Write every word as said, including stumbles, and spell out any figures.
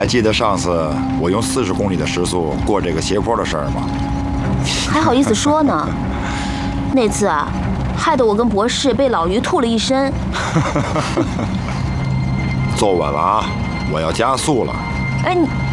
还记得上次我用四十公里的时速过这个斜坡的事儿吗？ 还好意思说呢？那次啊，害得我跟博士被老于吐了一身。 坐稳了啊，我要加速了。 哎，你。